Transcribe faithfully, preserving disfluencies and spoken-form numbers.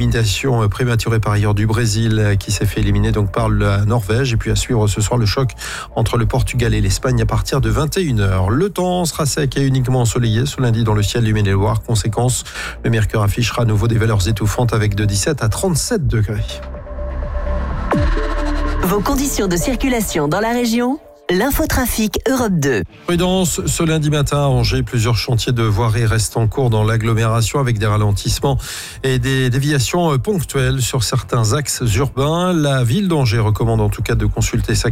élimination prématurée par ailleurs du Brésil qui s'est fait éliminer donc par la Norvège. Et puis à suivre ce soir le choc entre le Portugal et l'Espagne à partir de vingt et une heures. Le temps sera sec et uniquement ensoleillé ce lundi dans le ciel du Maine-et-Loire. Conséquence, le mercure affichera à nouveau des valeurs étouffantes avec de dix-sept à trente-sept degrés. Vos conditions de circulation dans la région ? L'infotrafic Europe deux. Prudence, ce lundi matin à Angers, plusieurs chantiers de voirie restent en cours dans l'agglomération avec des ralentissements et des déviations ponctuelles sur certains axes urbains. La ville d'Angers recommande en tout cas de consulter sa